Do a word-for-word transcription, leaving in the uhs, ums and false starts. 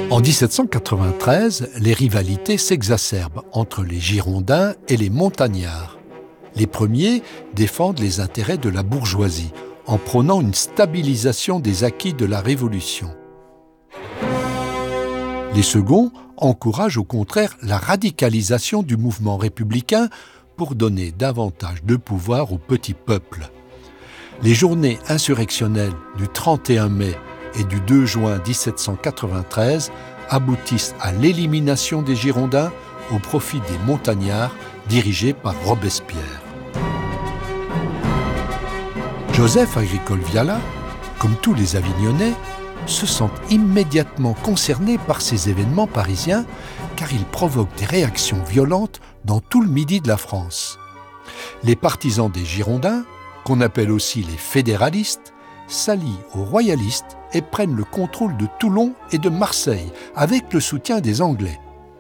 En dix-sept cent quatre-vingt-treize, les rivalités s'exacerbent entre les Girondins et les Montagnards. Les premiers défendent les intérêts de la bourgeoisie en prônant une stabilisation des acquis de la Révolution. Les seconds encouragent au contraire la radicalisation du mouvement républicain pour donner davantage de pouvoir au petit peuple. Les journées insurrectionnelles du trente et un mai et du deux juin dix-sept cent quatre-vingt-treize aboutissent à l'élimination des Girondins au profit des Montagnards dirigés par Robespierre. Joseph Agricole Viala, comme tous les Avignonnais, se sent immédiatement concerné par ces événements parisiens car ils provoquent des réactions violentes dans tout le midi de la France. Les partisans des Girondins, qu'on appelle aussi les fédéralistes, s'allient aux royalistes et prennent le contrôle de Toulon et de Marseille avec le soutien des Anglais.